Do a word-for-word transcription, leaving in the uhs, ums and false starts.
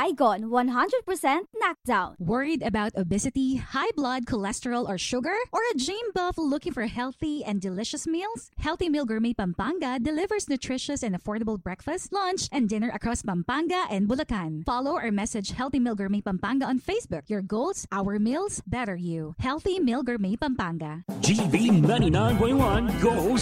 Saigon one hundred percent knockdown. Worried about obesity, high blood cholesterol, or sugar? Or a gym buff looking for healthy and delicious meals? Healthy Meal Gourmet Pampanga delivers nutritious and affordable breakfast, lunch, and dinner across Pampanga and Bulacan. Follow or message Healthy Meal Gourmet Pampanga on Facebook. Your goals, our meals, better you. Healthy Meal Gourmet Pampanga. G B ninety-nine point one Goes